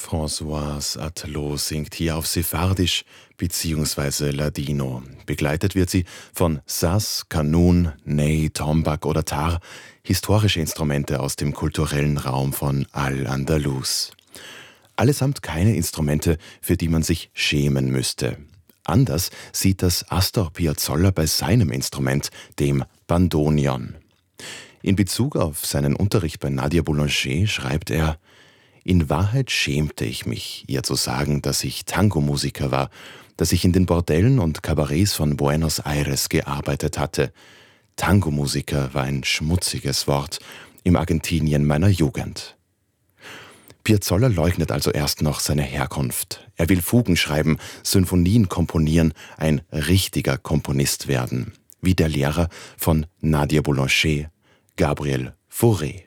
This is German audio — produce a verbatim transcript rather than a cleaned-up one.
Françoise Attelot singt hier auf Sephardisch bzw. Ladino. Begleitet wird sie von Saz, Kanun, Ney, Tombak oder Tar, historische Instrumente aus dem kulturellen Raum von Al-Andalus. Allesamt keine Instrumente, für die man sich schämen müsste. Anders sieht das Astor Piazzolla bei seinem Instrument, dem Bandoneon. In Bezug auf seinen Unterricht bei Nadia Boulanger schreibt er: In Wahrheit schämte ich mich, ihr zu sagen, dass ich Tango-Musiker war, dass ich in den Bordellen und Kabarets von Buenos Aires gearbeitet hatte. Tango-Musiker war ein schmutziges Wort im Argentinien meiner Jugend. Piazzolla leugnet also erst noch seine Herkunft. Er will Fugen schreiben, Sinfonien komponieren, ein richtiger Komponist werden, wie der Lehrer von Nadia Boulanger, Gabriel Fauré.